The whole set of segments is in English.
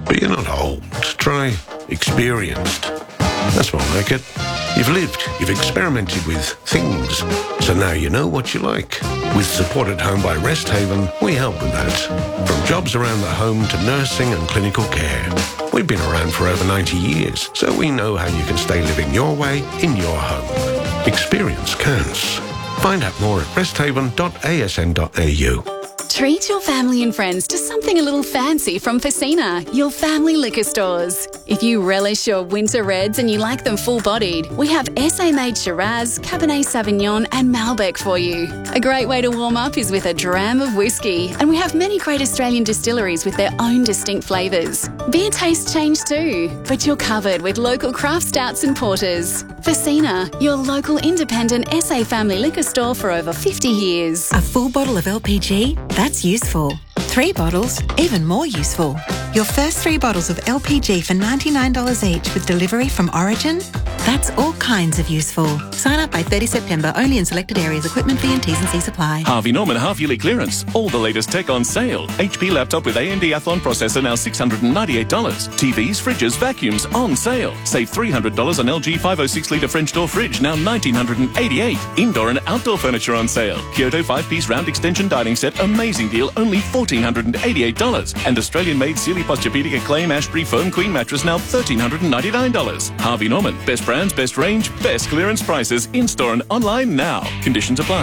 But you're not old. Try experienced. That's more like it. You've lived, you've experimented with things, so now you know what you like. With Support at Home by Rest Haven, we help with that. From jobs around the home to nursing and clinical care. We've been around for over 90 years, so we know how you can stay living your way in your home. Experience counts. Find out more at resthaven.asn.au. Treat your family and friends to something a little fancy from Facina, your family liquor stores. If you relish your winter reds and you like them full-bodied, we have SA-made Shiraz, Cabernet Sauvignon and Malbec for you. A great way to warm up is with a dram of whiskey, and we have many great Australian distilleries with their own distinct flavours. Beer tastes change too, but you're covered with local craft stouts and porters. Facina, your local independent SA family liquor store for over 50 years. A full bottle of LPG? That's useful. 3 bottles? Even more useful. Your first 3 bottles of LPG for $99 each with delivery from Origin? That's all kinds of useful. Sign up by 30 September, only in selected areas. Equipment fee and T's and C's apply. Harvey Norman half-yearly clearance. All the latest tech on sale. HP laptop with AMD Athlon processor now $698. TVs, fridges, vacuums on sale. Save $300 on LG 506-litre French door fridge, now $1,988. Indoor and outdoor furniture on sale. Kyoto 5-piece round extension dining set, amazing deal, only $1,488. And Australian-made Sealy Posturepedic Acclaim Ashbury Foam Queen mattress, now $1,399. Harvey Norman, best brands, best range, best clearance prices, in-store and online now. Conditions apply.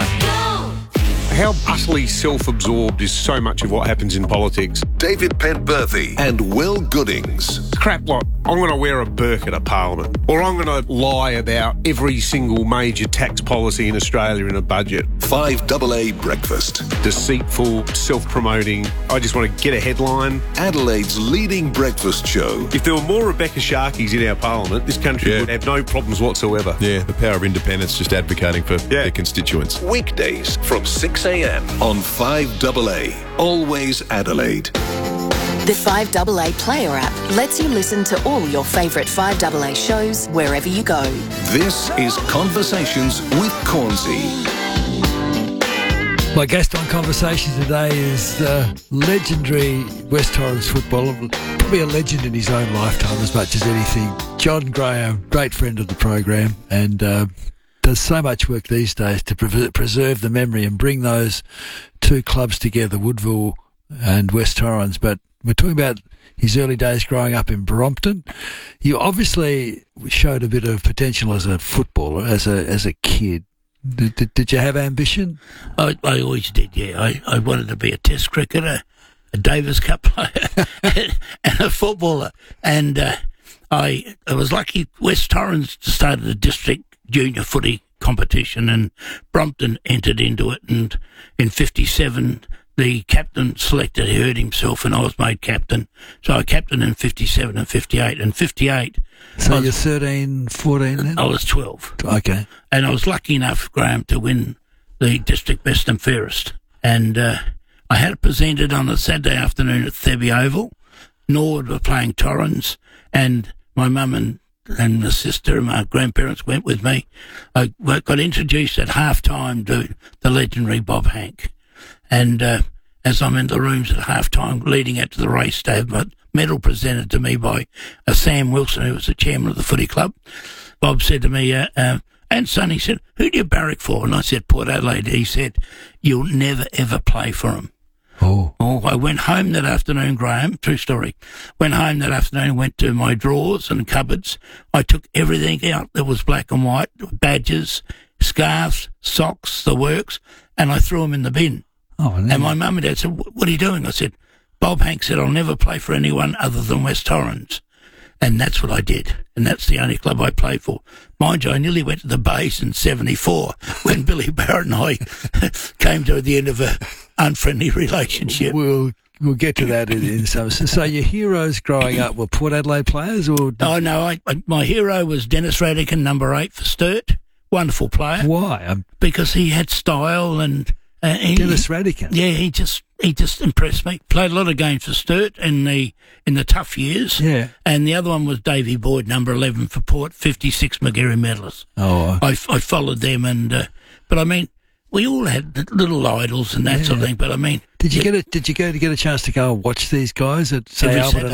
How utterly self-absorbed is so much of what happens in politics? David Penberthy and Will Goodings. Crap like, I'm going to wear a burqa to Parliament, or I'm going to lie about every single major tax policy in Australia in a budget. 5AA Breakfast. Deceitful, self-promoting, I just want to get a headline. Adelaide's leading breakfast show. If there were more Rebecca Sharkies in our Parliament, this country would have no problems whatsoever. Yeah, the power of independence, just advocating for their constituents. Weekdays from 6 a.m. on 5AA. Always Adelaide. The 5AA Player app lets you listen to all your favourite 5AA shows wherever you go. This is Conversations with Cornsey. My guest on Conversations today is legendary West Torrens footballer, probably a legend in his own lifetime as much as anything. John Graham, great friend of the program, and does so much work these days to preserve the memory and bring those two clubs together, Woodville and West Torrens. But we're talking about his early days growing up in Brompton. You obviously showed a bit of potential as a footballer, as a kid. Did you have ambition? I always did, yeah. I wanted to be a test cricketer, a Davis Cup player, and a footballer. And I was lucky West Torrens started a district junior footy competition, and Brompton entered into it. And in 57, the captain selected, he hurt himself, and I was made captain. So I captained in 57 and 58. And 58... So you're 13, 14 then? I was 12. Okay. And I was lucky enough, Graham, to win the district best and fairest. And I had it presented on a Saturday afternoon at Thebby Oval. Norwood were playing Torrens, and my mum and my sister and my grandparents went with me. I got introduced at half-time to the legendary Bob Hank. And as I'm in the rooms at half-time leading out to the race, they have my medal presented to me by Sam Wilson, who was the chairman of the footy club. Bob said to me, and son, he said, who do you barrack for? And I said, Port Adelaide. He said, you'll never, ever play for them. Oh, I went home that afternoon, Graham, true story. Went home that afternoon, went to my drawers and cupboards. I took everything out that was black and white, badges, scarves, socks, the works, and I threw them in the bin. Oh, and my mum and dad said, what are you doing? I said, Bob Hank said, I'll never play for anyone other than West Torrens. And that's what I did. And that's the only club I played for. Mind you, I nearly went to the Bays in 74 when Billy Barrett and I came to the end of an unfriendly relationship. We'll get to that in some. So your heroes growing up were Port Adelaide players? Or? Oh, no. My hero was Dennis Radican, number 8 for Sturt. Wonderful player. Why? Because he had style and... Dennis Radican? Yeah, he just impressed me. Played a lot of games for Sturt in the tough years. Yeah. And the other one was Davey Boyd, number 11 for Port, 56 Magarey medalist. Oh. I followed them, and but I mean, we all had little idols and that sort of thing. But I mean, did you get a chance to go and watch these guys at say Albert?